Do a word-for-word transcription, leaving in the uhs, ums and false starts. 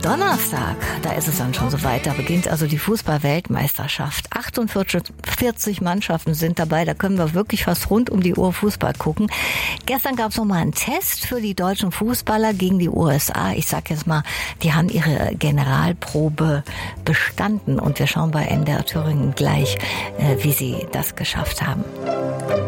Donnerstag, da ist es dann schon soweit, da beginnt also die Fußball-Weltmeisterschaft. achtundvierzig Mannschaften sind dabei, da können wir wirklich fast rund um die Uhr Fußball gucken. Gestern gab es noch mal einen Test für die deutschen Fußballer gegen die U S A. Ich sag jetzt mal, die haben ihre Generalprobe bestanden und wir schauen bei M D R Thüringen gleich, wie sie das geschafft haben.